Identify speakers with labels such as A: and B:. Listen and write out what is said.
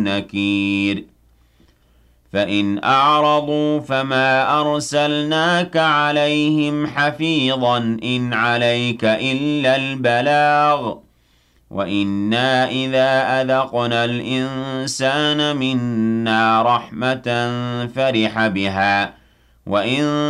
A: نكير فإن أعرضوا فما أرسلناك عليهم حفيظا إن عليك إلا البلاغ وإنا إذا أذقنا الإنسان منا رحمة فرح بها وإن